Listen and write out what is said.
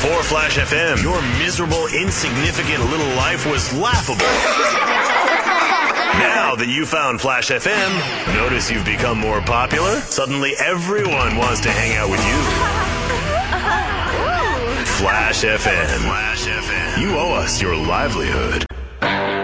Before Flash FM, your miserable, insignificant little life was laughable. Now that you found Flash FM, notice you've become more popular? Suddenly everyone wants to hang out with you. Flash FM. You owe us your livelihood.